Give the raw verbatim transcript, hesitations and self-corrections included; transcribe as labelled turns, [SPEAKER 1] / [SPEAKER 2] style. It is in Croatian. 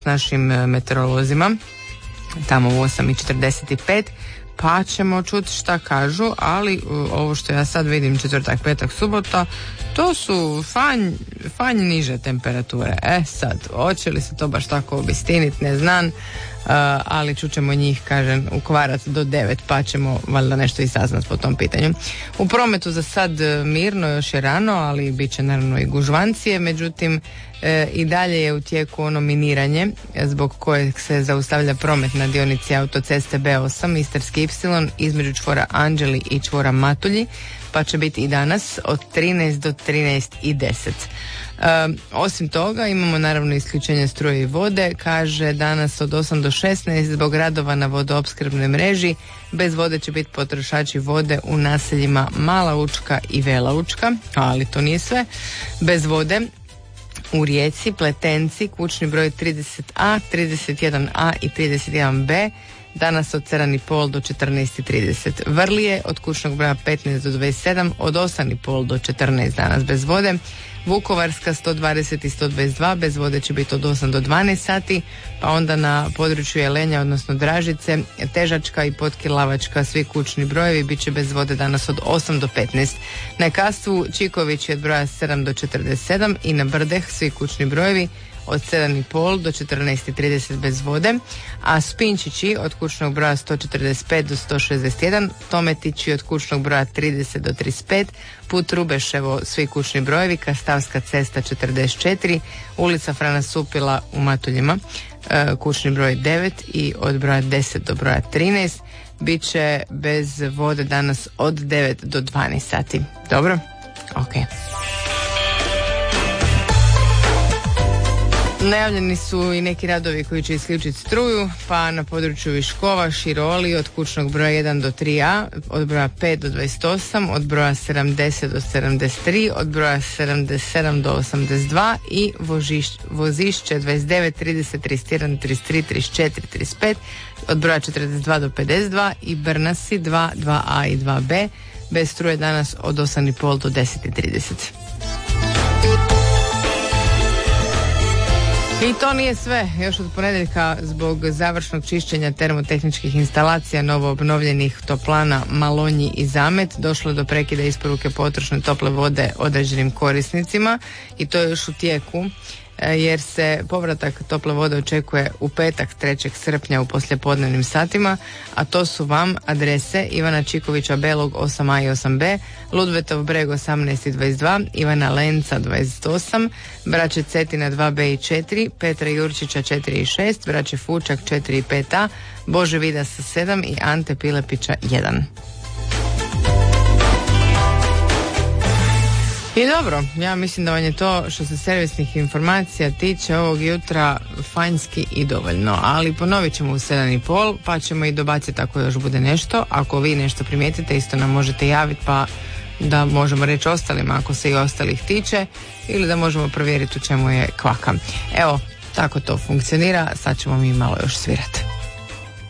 [SPEAKER 1] našim meteorolozima tamo u osam i četrdeset pet, pa ćemo čuti šta kažu, ali ovo što ja sad vidim, četvrtak, petak, subota, to su fanj, fanj niže temperature. E sad, hoće li se to baš tako obistiniti, ne znam, uh, ali čućemo njih, kažem, ukvarat do devet, pa ćemo valjda nešto i saznat po tom pitanju. U prometu za sad mirno, još je rano, ali bit će naravno i gužvancije, međutim e, i dalje je u tijeku ono miniranje zbog kojeg se zaustavlja promet na dionici autoceste be osam, Istarski ipsilon, između čvora Anđeli i čvora Matulji, pa će biti i danas od trinaest do trinaest i deset. E, osim toga imamo naravno isključenje struje i vode, kaže danas od osam do šesnaest zbog radova na vodoopskrbnoj mreži. Bez vode će biti potrošači vode u naseljima Mala Učka i Vela Učka, ali to nije sve. Bez vode u Rijeci, Pletenci, kućni broj trideset a, trideset jedan a i trideset jedan be, danas od sedam i pol do četrnaest i trideset. Vrlije od kućnog broja petnaest do dvadeset sedam, od osam i pol do četrnaest danas bez vode. Vukovarska sto dvadeset i sto dvadeset dva, bez vode će biti od osam do dvanaest sati, pa onda na području Jelenja, odnosno Dražice, Težačka i Potkilavačka, svi kućni brojevi bit će bez vode danas od osam do petnaest. Na Kastvu Čiković je od broja sedam do četrdeset sedam i na Brdeh svi kućni brojevi od sedam i pol do četrnaest i trideset bez vode, a Spinčići od kućnog broja sto četrdeset pet do sto šezdeset jedan, Tometići od kućnog broja trideset do trideset pet, put Rubeševo svi kućni brojevi, Kastavska cesta četrdeset četiri, ulica Frana Supila u Matuljima, kućni broj devet i od broja deset do broja trinaest, bit će bez vode danas od devet do dvanaest sati. Dobro? Ok. Najavljeni su i neki radovi koji će isključiti struju, pa na području Viškova, Široli, od kućnog broja jedan do tri a, od broja pet do dvadeset osam, od broja sedamdeset do sedamdeset tri, od broja sedamdeset sedam do osamdeset dva i Vožiš, Vozišće dvadeset devet, trideset, trideset jedan, trideset tri, trideset četiri, trideset pet, od broja četrdeset dva do pedeset dva i Brnasi dva, dva a i dva be, bez struje danas od osam i pol do deset i trideset. I to nije sve. Još od ponedjeljka zbog završnog čišćenja termotehničkih instalacija novo obnovljenih toplana Malonji i Zamet došlo do prekida isporuke potrošne tople vode određenim korisnicima i to je još u tijeku, jer se povratak tople vode očekuje u petak trećeg srpnja u poslijepodnevnim satima, a to su vam adrese Ivana Čikovića Belog osam a i osam be, Ludvetov Breg osamnaest i dvadeset dva, Ivana Lenca dvadeset osam, braće Cetina dva be i četiri, Petra Jurčića četiri i šest, braće Fučak četiri i pet a, Bože Vidasa sedam i Ante Pilepića jedan. I dobro, ja mislim da vam je to što se servisnih informacija tiče ovog jutra fanjski i dovoljno, ali ponovit ćemo u sedam i pol, pa ćemo i dobaciti ako još bude nešto. Ako vi nešto primijetite, isto nam možete javiti, pa da možemo reći ostalima ako se i ostalih tiče, ili da možemo provjeriti u čemu je kvaka. Evo, tako to funkcionira, sad ćemo mi malo još svirati.